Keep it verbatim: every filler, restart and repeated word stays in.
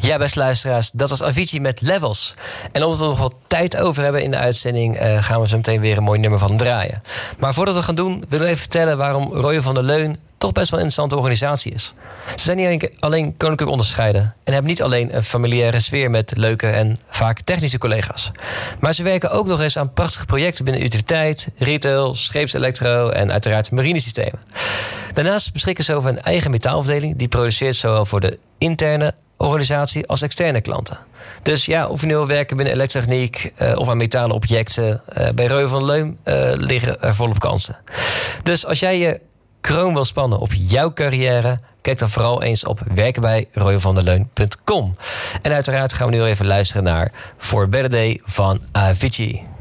Ja, beste luisteraars, dat was Avicii met Levels. En omdat we nog wat tijd over hebben in de uitzending, Uh, gaan we zo meteen weer een mooi nummer van hem draaien. Maar voordat we gaan doen, willen we even vertellen waarom Royal van der Leun toch best wel een interessante organisatie is. Ze zijn niet alleen koninklijk onderscheiden en hebben niet alleen een familiaire sfeer met leuke en vaak technische collega's. Maar ze werken ook nog eens aan prachtige projecten binnen utiliteit, retail, scheepselektro en uiteraard marinesystemen. Daarnaast beschikken ze over een eigen metaalafdeling die produceert zowel voor de interne organisatie als externe klanten. Dus ja, of je nu wil werken binnen elektrotechniek uh, of aan metalen objecten, uh, bij Royal van der Leun uh, liggen er volop kansen. Dus als jij je kroon wil spannen op jouw carrière, kijk dan vooral eens op werken bij royal van der leun punt com. En uiteraard gaan we nu even luisteren naar For a Better Day van Avicii.